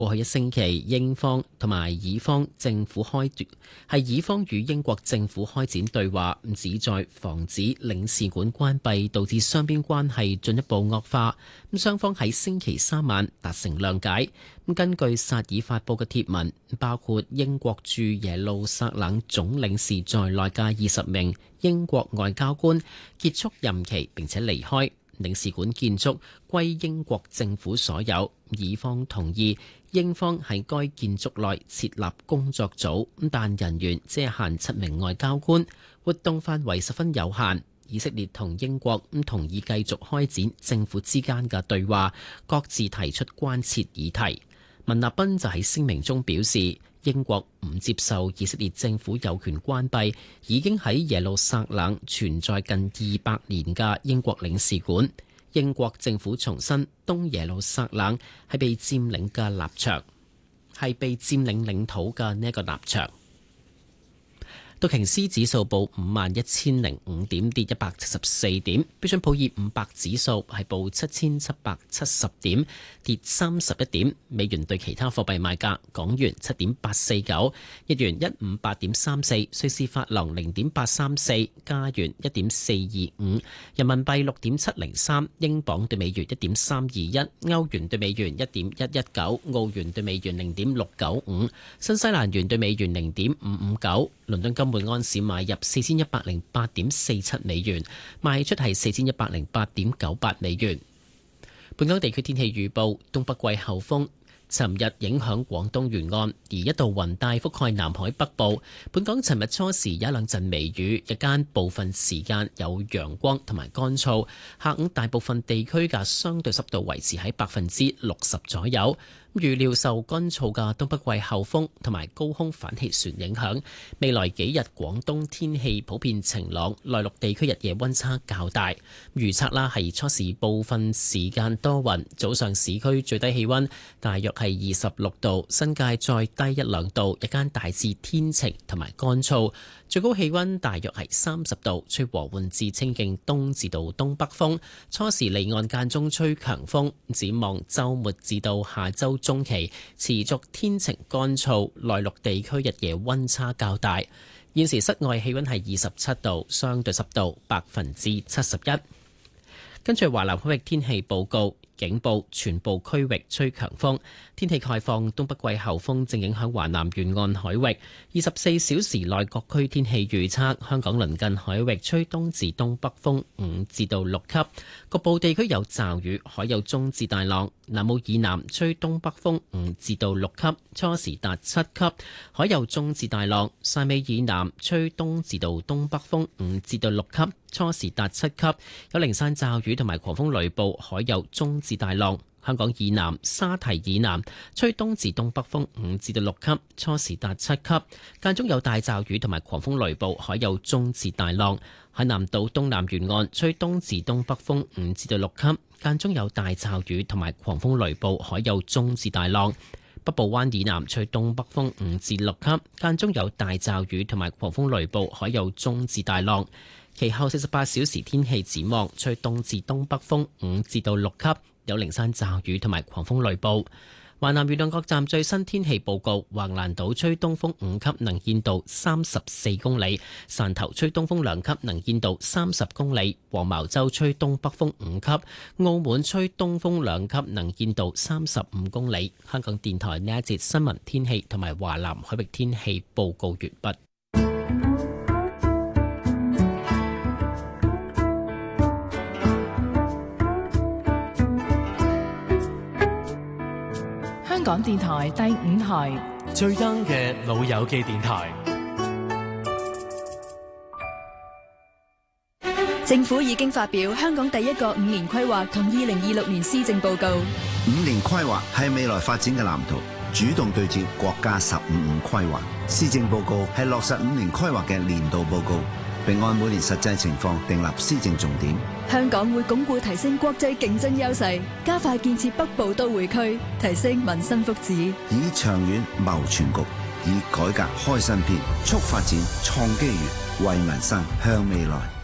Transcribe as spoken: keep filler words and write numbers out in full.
過去一星期，英方同埋以方政府開係以方與英國政府開展對話，旨在防止領事館關閉導致雙邊關係進一步惡化。咁雙方喺星期三晚達成諒解。咁根據薩爾發布嘅貼文，包括英國駐耶路撒冷總領事在內嘅二十名英國外交官結束任期並且離開，領事館建築歸英國政府所有。以方同意英方喺該建築內設立工作組，但人員只係限七名外交官，活動範圍十分有限。以色列同英國咁同意繼續開展政府之間嘅對話，各自提出關切議題。文納賓就喺聲明中表示，英國唔接受以色列政府有權關閉已經喺耶路撒冷存在近二百年嘅英國領事館。英國政府重申東耶路撒冷係被佔領嘅立場，係被佔領領土嘅呢一個立場。道瓊斯指數報五萬一千零五點，跌一百七十四點。標準普爾五百指數係報七千七百七十點，跌三十一點。美元對其他貨幣賣價：港元七點八四九，日元一五八點三四，瑞士法郎零點八三四，加元一點四二五，人民幣六點七零三，英鎊對美元一點三二一，歐元對美元一點一一九，澳元對美元零點六九五，新西蘭元對美元零點五五九。倫敦金每安士買入四千一百零八點四七美元，賣出係四千一百零八點九八美元。本港地區天氣預報：東北季候風尋日影響廣東沿岸，而一道雲帶覆蓋南海北部。本港尋日初時有一兩陣微雨，日間部分時間有陽光同埋乾燥。下午大部分地區嘅相對濕度維持喺百分之六十左右。預料受乾燥嘅東北季候風同埋高空反氣旋影響，未來幾日廣東天氣普遍晴朗，內陸地區日夜溫差較大。預測啦係初時部分時間多雲，早上市區最低氣溫大約係二十六度，新界再低一兩度，日間大致天晴同埋乾燥。最高氣溫大約係三十度，吹和緩至清勁東至到東北風，初時離岸間中吹強風。展望週末至到下週中期持續天晴乾燥，內陸地區日夜溫差較大。現時室外氣溫係二十七度，相對濕度百分之七十一。跟住華南區域天氣報告。警報，全部區域吹強風，天氣概況，東北季候風正影響華南沿岸海域。二十四小時內各區天氣預測：香港鄰近海域吹東至東北風五至到六級，局部地區有驟雨，海有中至大浪。南澳以南吹東北風五至到六級，初時達七級，海有中至大浪。汕尾以南吹東至到東北風五至到六級，初時達七級，有零散驟雨同埋狂風雷暴，海有中至大浪。香港以南沙堤以南吹東至東北風五至到六級，初時達七級，間中有大驟雨同埋狂風雷暴，海有中至大浪。海南島東南沿岸吹東至東北風五至到六級，間中有大驟雨同埋狂風雷暴，海有中至大浪。北部灣以南吹東北風五至六級，間中有大驟雨同埋狂風雷暴，海有中至大浪。其後四十八小時天氣展望，吹東至東北風五至到六級，有零散驟雨同埋狂風雷暴。華南沿岸各站最新天氣報告：橫瀾島吹東風五級，能見度三十四公里；汕頭吹東風兩級，能見度三十公里；黃茅洲吹東北風五級；澳門吹東風兩級，能見度三十五公里。香港電台呢一節新聞天氣同埋華南海域天氣報告完畢。 香港電台第五台最 young 嘅老友記電台。 政府已經發表香港第一個五年規劃同二零二六年施政報告。 五年規劃係未來發展嘅藍圖，主動對接國家十五五規劃。施政報告係落實五年規劃嘅年度報告，並按每年實際情況訂立施政重點。 香港會鞏固提升國際競爭優勢，加快建設北部都會區，提升民生福祉， 以長遠謀全局，以改革開新篇，促發展創機遇，為民生向未來。